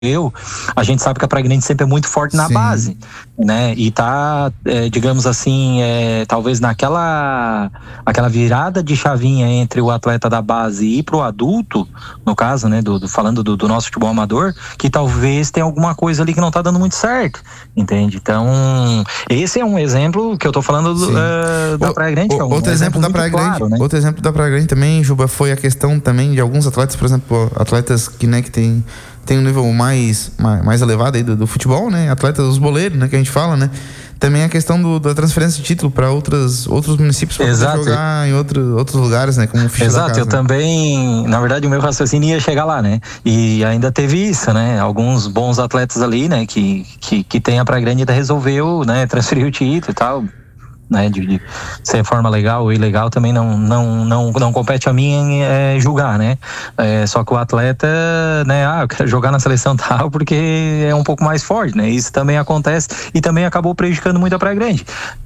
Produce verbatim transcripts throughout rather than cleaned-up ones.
eu, a gente sabe que a Praia Grande sempre é muito forte na Sim. base, né? E tá, é, digamos assim, é, talvez naquela aquela virada de chavinha entre o atleta da base e ir pro adulto, no caso, né? Do, do falando do, do nosso futebol amador, que talvez tenha alguma coisa ali que não tá dando muito certo, entende? Então, esse é um exemplo que eu tô falando do, uh, da Praia Grande, o, que é um outro exemplo, exemplo da Praia Grande, claro, né? Outro exemplo da Praia Grande também, Juba, foi a questão também de alguns atletas, por exemplo, atletas que, né, que tem tem um nível mais, mais, mais elevado aí do, do futebol, né? Atletas, os boleiros, né? Que a gente fala, né? Também a questão do, da transferência de título para outros municípios para poder jogar em outro, outros lugares, né? Como ficha Exato, da casa, eu né? também, na verdade, o meu raciocínio ia chegar lá, né? E ainda teve isso, né? Alguns bons atletas ali, né? Que, que, que tem a Praia Grande ainda resolveu, né? Transferir o título e tal. Né, de, de ser forma legal ou ilegal também não, não, não, não compete a mim é, julgar, né? É, só que o atleta, né, ah, eu quero jogar na seleção tal porque é um pouco mais forte, né? Isso também acontece e também acabou prejudicando muito a Praia Grande.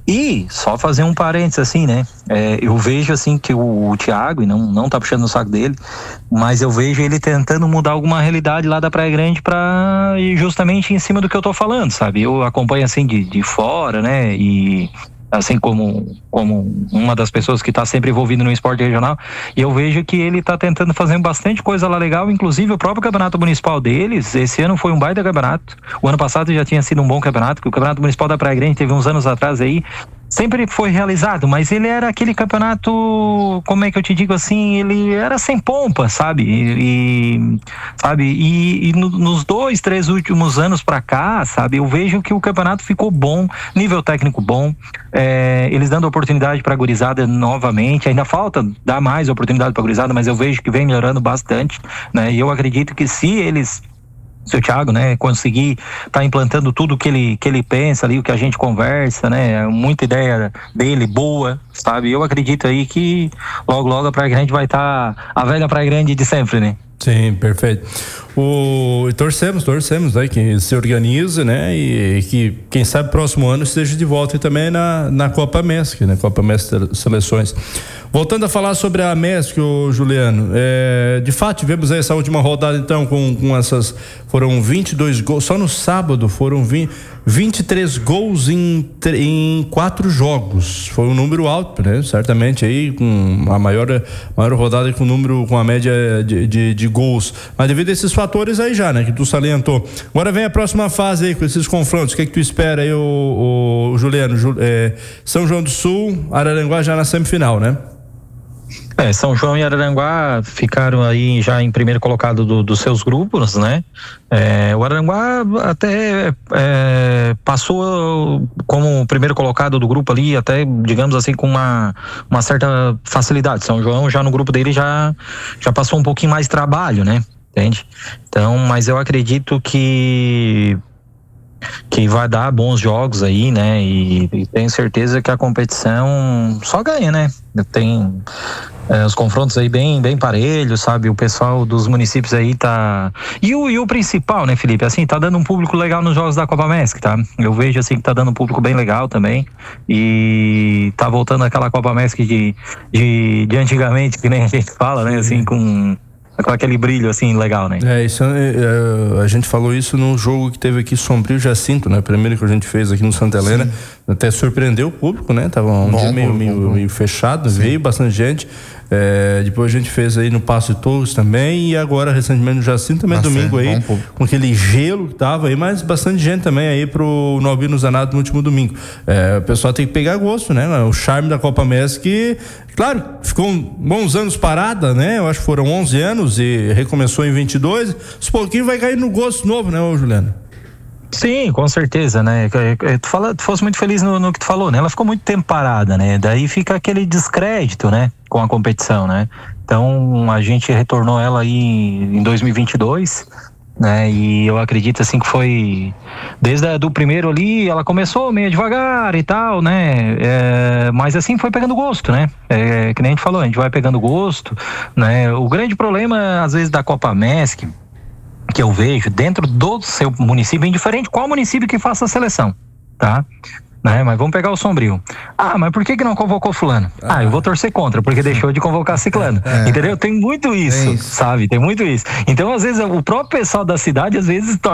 E só fazer um parênteses assim, né? É, eu vejo assim que o, o Thiago, e não, não tá puxando o saco dele, mas eu vejo ele tentando mudar alguma realidade lá da Praia Grande para justamente em cima do que eu tô falando, sabe? Eu acompanho assim de, de fora, né? E assim como, como uma das pessoas que está sempre envolvido no esporte regional, e eu vejo que ele está tentando fazer bastante coisa lá legal, inclusive o próprio campeonato municipal deles, esse ano foi um baita campeonato, o ano passado já tinha sido um bom campeonato, que o campeonato municipal da Praia Grande teve uns anos atrás aí, sempre foi realizado, mas ele era aquele campeonato, como é que eu te digo assim, ele era sem pompa, sabe? E, e sabe? E, e no, nos dois, três últimos anos pra cá, sabe? Eu vejo que o campeonato ficou bom, nível técnico bom, é, eles dando oportunidade pra gurizada novamente, ainda falta dar mais oportunidade pra gurizada, mas eu vejo que vem melhorando bastante, né? E eu acredito que se eles se o Thiago, né, conseguir tá implantando tudo que ele, que ele pensa ali, o que a gente conversa, né, muita ideia dele boa, sabe, eu acredito aí que logo, logo a Praia Grande vai estar tá a velha Praia Grande de sempre, né. Sim, perfeito. O, torcemos, torcemos, né, que se organize, né, e, e que quem sabe próximo ano esteja de volta e também na, na Copa MESC, né, Copa MESC Seleções. Voltando a falar sobre a MESC, ô Juliano, é, de fato tivemos aí essa última rodada então com, com essas, foram vinte e dois gols, só no sábado foram vinte, vinte e três gols em, em quatro jogos, foi um número alto, né, certamente aí com a maior, maior rodada com número, com a média de, de, de gols, mas devido a esses fatores aí já, né, que tu salientou. Agora vem a próxima fase aí com esses confrontos, o que é que tu espera aí, o, o Juliano, Ju, é, São João do Sul, Araranguá já na semifinal, né? É, São João e Araranguá ficaram aí já em primeiro colocado do, dos seus grupos, né? É, o Araranguá até é, passou como primeiro colocado do grupo ali, até, digamos assim, com uma, uma certa facilidade. São João já no grupo dele já, já passou um pouquinho mais de trabalho, né? Entende? Então, mas eu acredito que que vai dar bons jogos aí, né? E, e tenho certeza que a competição só ganha, né? Tem é, os confrontos aí bem, bem parelhos, sabe? O pessoal dos municípios aí tá... E o, e o principal, né, Felipe? Assim, tá dando um público legal nos jogos da Copa MESC, tá? Eu vejo, assim, que tá dando um público bem legal também. E tá voltando aquela Copa MESC de, de, de antigamente, que nem a gente fala, né? Assim, com... com aquele brilho assim legal, né? É, isso, é, é, a gente falou isso no jogo que teve aqui Sombrio Jacinto, né? Primeiro que a gente fez aqui no Santa Helena. Sim. Até surpreendeu o público, né? Tava um bom, dia meio, bom, meio, bom. meio fechado, Sim. veio bastante gente. É, depois a gente fez aí no Passo de Torres também, e agora recentemente no Jacinto também, bastante, domingo aí, bom, com aquele gelo que tava aí, mas bastante gente também aí pro Nobino Zanato no último domingo. É, o pessoal tem que pegar gosto, né? O charme da Copa MESC, que, claro, ficou bons anos parada, né? Eu acho que foram onze anos e recomeçou em vinte e dois. Aos pouquinho vai cair no gosto novo, né, ô Juliano? Sim, com certeza, né? Tu, fala, tu fosse muito feliz no, no que tu falou, né? Ela ficou muito tempo parada, né? Daí fica aquele descrédito, né? Com a competição, né? Então a gente retornou ela aí em dois mil e vinte e dois, né? E eu acredito assim que foi desde a, do primeiro ali, ela começou meio devagar e tal, né? É, mas assim foi pegando gosto, né? É, que nem a gente falou, a gente vai pegando gosto, né? O grande problema às vezes da Copa MESC que eu vejo dentro do seu município, indiferente qual município que faça a seleção, tá? né? Mas vamos pegar o Sombrio. Ah, mas por que que não convocou fulano? Ah, ah eu vou torcer contra, porque deixou de convocar ciclano. É. Entendeu? Tem muito isso, é isso, sabe? Tem muito isso. Então, às vezes, o próprio pessoal da cidade, às vezes,